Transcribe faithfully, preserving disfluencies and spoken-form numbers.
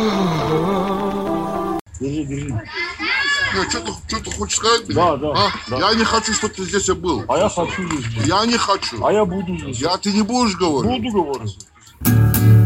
Держи, держи. Ну, что ты, что ты хочешь сказать мне? Да, да, А? да. Я не хочу, чтобы ты здесь был. А я хочу здесь быть. Я не хочу. А я буду здесь. Я ты не будешь говорить? Буду говорить.